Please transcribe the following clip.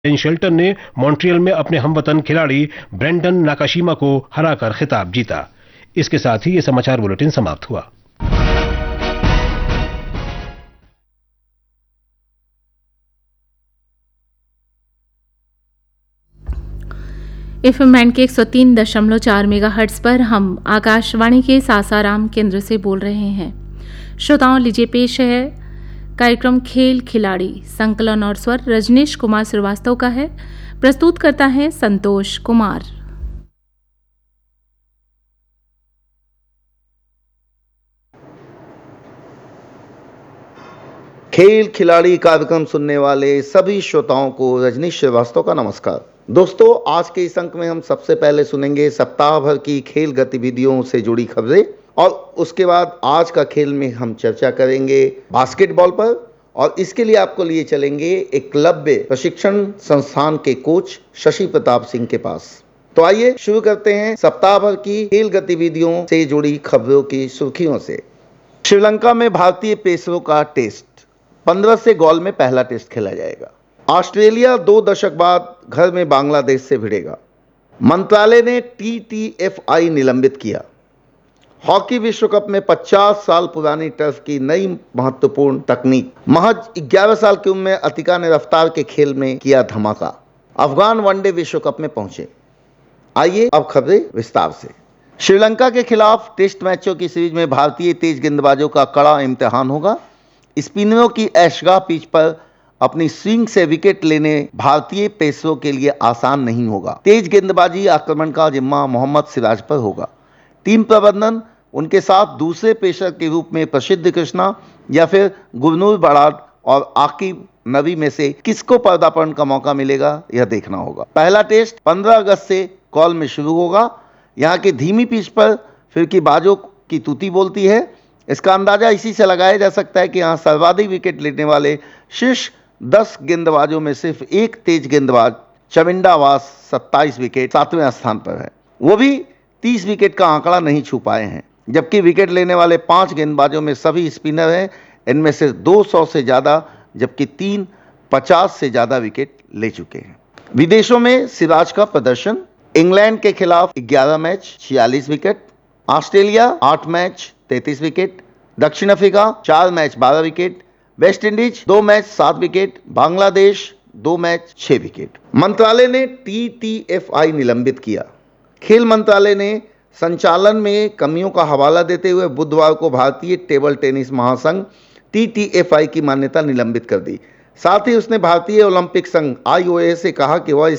Ben Shelton ने Montreal में अपने हमवतन खिलाड़ी ब्रेंडन नाकाशिमा को हराकर खिताब जीता। इसके साथ ही ये समाचार बुलेटिन समाप्त हुआ। एफएम बैंड के 103.4 मेगाहर्ट्ज पर हम आकाशवाणी के सासाराम केंद्र से बोल रहे हैं। श्रोताओं, लीजिए पेश है कार्यक्रम खेल खिलाड़ी। संकलन और स्वर रजनीश कुमार श्रीवास्तव का है। प्रस्तुत करता है संतोष कुमार। खेल खिलाड़ी कार्यक्रम सुनने वाले सभी श्रोताओं को रजनीश श्रीवास्तव का नमस्कार। दोस्तों, आज के इस अंक में हम सबसे पहले सुनेंगे सप्ताह भर की खेल गतिविधियों से जुड़ी खबरें और उसके बाद आज का खेल में हम चर्चा करेंगे बास्केटबॉल पर और इसके लिए आपको लिए चलेंगे एकलव्य प्रशिक्षण संस्थान के कोच शशि प्रताप सिंह के पास। तो आइए शुरू करते हैं सप्ताह भर की खेल गतिविधियों से जुड़ी खबरों की सुर्खियों से। श्रीलंका में भारतीय पेसरों का टेस्ट 15 से गॉल में पहला टेस्ट खेला जाएगा। ऑस्ट्रेलिया 2 दशक बाद घर में बांग्लादेश से भिड़ेगा। मंत्रालय ने TTFI निलंबित किया। हॉकी विश्व कप में 50 साल पुरानी टर्फ की नई महत्वपूर्ण तकनीक। महज 11 साल की उम्र में अतिका ने रफ्तार के खेल में किया धमाका। अफगान वनडे विश्व कप में पहुंचे। आइए अब खबरें विस्तार से। श्रीलंका के खिलाफ टेस्ट मैचों की सीरीज में भारतीय तेज गेंदबाजों का कड़ा इम्तिहान होगा। स्पिनरों की ऐशगाह पिच पर अपनी स्विंग से विकेट लेने भारतीय पेसरों के लिए आसान नहीं होगा। तेज गेंदबाजी आक्रमण का जिम्मा मोहम्मद सिराज पर होगा। टीम प्रबंधन उनके साथ दूसरे पेसर के रूप में प्रसिद्ध कृष्णा या फिर गुरनूर बराड़ और आकिब नबी में से किसको पदार्पण का मौका मिलेगा, यह देखना होगा। पहला टेस्ट 15 अगस्त से कॉल में शुरू होगा। यहाँ की धीमी पिच पर फिरकीबाजों की तूती बोलती है। इसका अंदाजा इसी से लगाया जा सकता है कि यहाँ सर्वाधिक विकेट लेने वाले शीर्ष 10 गेंदबाजों में सिर्फ एक तेज गेंदबाज चमिंडा वास 27 विकेट 7वें स्थान पर है। वो भी 30 विकेट का आंकड़ा नहीं छू पाए हैं, जबकि विकेट लेने वाले 5 गेंदबाजों में सभी स्पिनर हैं। इनमें से 200 से ज़्यादा जबकि 3 50 से ज़्यादा विकेट ले चुके हैं। विदेशों में सिराज का प्रदर्शन। इंग्लैंड के खिलाफ 11 match 46 wicket, Australia 8 match 33 wicket, दक्षिण Africa 4 match 12 wicket, West Indies 2 match 7 wicket, Bangladesh 2 match 6 wicket. मंत्रालय ने TTFI निलंबित किया। खेल मंत्रालय ने संचालन में कमियों का हवाला देते हुए बुधवार को भारतीय टेबल टेनिस महासंघ TTFI की मान्यता निलंबित कर दी। साथ ही उसने भारतीय ओलंपिक संघ IOA से कहा कि वह